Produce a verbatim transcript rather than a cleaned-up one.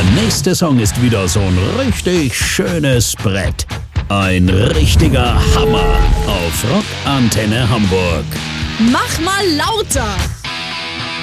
nächste Song ist wieder so ein richtig schönes Brett. Ein richtiger Hammer auf Rock Antenne Hamburg. Mach mal lauter!